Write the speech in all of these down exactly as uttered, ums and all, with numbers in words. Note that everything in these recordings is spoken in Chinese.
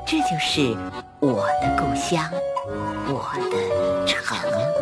这就是我的故乡，我的城。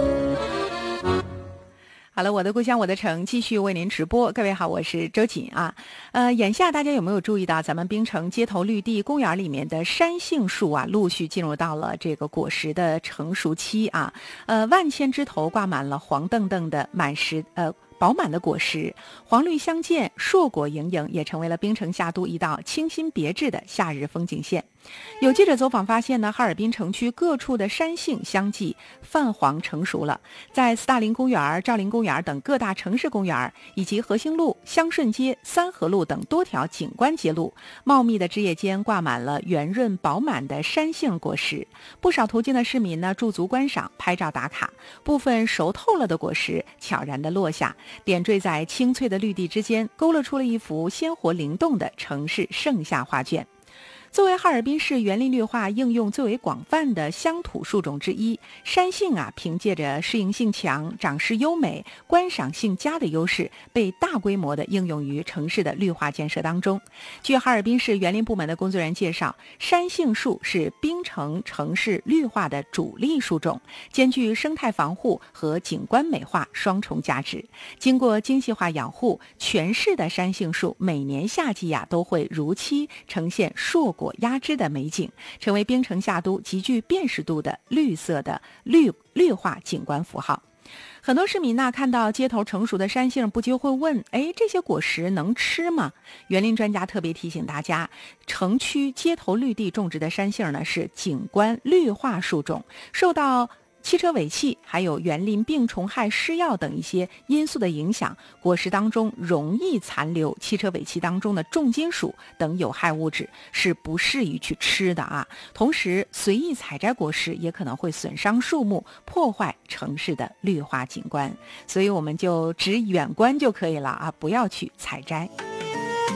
好了，我的故乡我的城继续为您直播。各位好，我是周瑾啊。呃，眼下大家有没有注意到，咱们槟城街头绿地公园里面的山杏树啊，陆续进入到了这个果实的成熟期啊。呃，万千枝头挂满了黄澄澄的满实呃。饱满的果实，黄绿相间，硕果盈盈，也成为了槟城夏都一道清新别致的夏日风景线。有记者走访发现呢，哈尔滨城区各处的山杏相继泛黄成熟了。在斯大林公园、兆麟公园等各大城市公园，以及和兴路、香顺街、三河路等多条景观街路，茂密的枝叶间挂满了圆润饱满的山杏果实。不少途经的市民呢，驻足观赏、拍照打卡。部分熟透了的果实悄然地落下，点缀在青翠的绿地之间，勾勒出了一幅鲜活灵动的城市盛夏画卷。作为哈尔滨市园林绿化应用最为广泛的乡土树种之一，山杏啊，凭借着适应性强、长势优美、观赏性佳的优势，被大规模的应用于城市的绿化建设当中。据哈尔滨市园林部门的工作人员介绍，山杏树是槟城城市绿化的主力树种，兼具生态防护和景观美化双重价值。经过精细化养护，全市的山杏树每年夏季呀、啊、都会如期呈现硕果果压枝的美景，成为槟城夏都极具辨识度的绿色的绿绿化景观符号。很多市民呢看到街头成熟的山杏，不禁会问：哎，这些果实能吃吗？园林专家特别提醒大家，城区街头绿地种植的山杏呢是景观绿化树种，受到汽车尾气还有园林病虫害施药等一些因素的影响，果实当中容易残留汽车尾气当中的重金属等有害物质，是不适宜去吃的啊。同时，随意采摘果实也可能会损伤树木，破坏城市的绿化景观，所以我们就只远观就可以了啊，不要去采摘。